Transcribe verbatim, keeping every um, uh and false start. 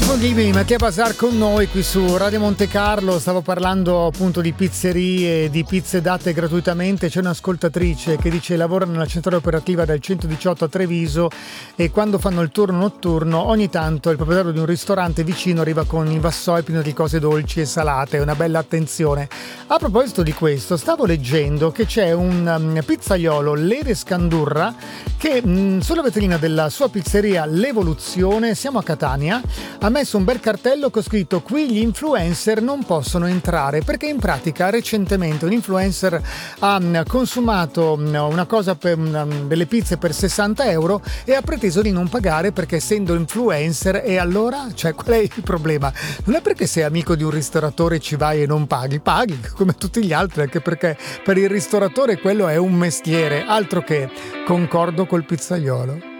Forgive Mattia Bazar con noi qui su Radio Monte Carlo. Stavo parlando appunto di pizzerie, di pizze date gratuitamente. C'è un'ascoltatrice che dice lavora nella centrale operativa del centodiciotto a Treviso e quando fanno il turno notturno ogni tanto il proprietario di un ristorante vicino arriva con il vassoi pieno di cose dolci e salate. Una bella attenzione. A proposito di questo, stavo leggendo che c'è un um, pizzaiolo, Lere Scandurra, che mh, sulla vetrina della sua pizzeria L'Evoluzione, siamo a Catania, ha messo un bel cartello con scritto: qui gli influencer non possono entrare, perché in pratica recentemente un influencer ha mh, consumato mh, una cosa per, mh, delle pizze per sessanta euro e ha preteso di non pagare perché essendo influencer. E allora, cioè, qual è il problema? Non è perché sei amico di un ristoratore ci vai e non paghi, paghi come tutti gli altri, anche perché per il ristoratore quello è un mestiere, altro che. Concordo col pizzaiolo.